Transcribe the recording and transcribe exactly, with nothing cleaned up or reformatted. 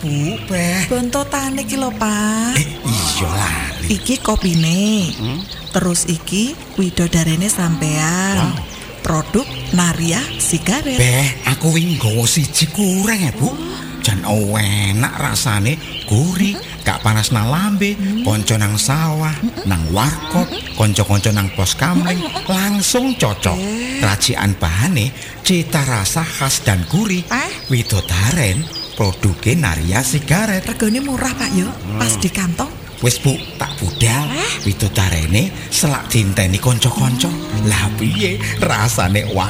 Bu, Beh. Bontotane iki lho, Pak. Eh, iya lali. Iki kopine. Hmm? Terus iki widodarene sampean. Wow. Produk Naria Sigaret. Beh, aku wingi nggawa siji kurang ya, Bu. Jan enak rasane, gurih, hmm? gak panas nang lambe, hmm? konco nang sawah, hmm? nang warkop, konco-konco nang pos kamling, langsung cocok. Eh. Racikan bahane, cita rasa khas dan gurih. Eh? Widodaren, produknya Naria Sigaret. Regane murah, Pak, yo. Hmm. Pas di kantong. Wis Bu, tak budal. Eh? Widodarene selak dinteni konco-konco. Hmm. Lah piye rasane